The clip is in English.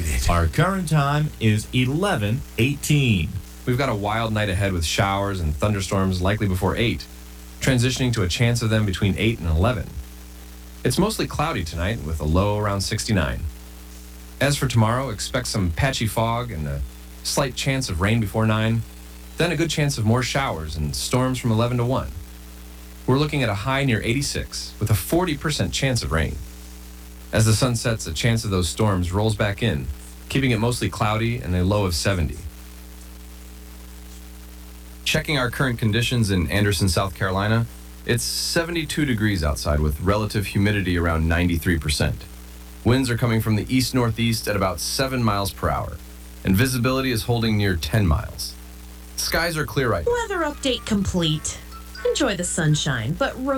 it. Our current time is 11:18. We've got a wild night ahead with showers and thunderstorms likely before 8, transitioning to a chance of them between 8 and 11. It's mostly cloudy tonight with a low around 69. As for tomorrow, expect some patchy fog and a slight chance of rain before 9, then a good chance of more showers and storms from 11 to 1. We're looking at a high near 86 with a 40% chance of rain. As the sun sets, a chance of those storms rolls back in, keeping it mostly cloudy and a low of 70. Checking our current conditions in Anderson, South Carolina, it's 72 degrees outside with relative humidity around 93%. Winds are coming from the east-northeast at about 7 miles per hour, and visibility is holding near 10 miles. Skies are clear right now. Weather update complete. Enjoy the sunshine, but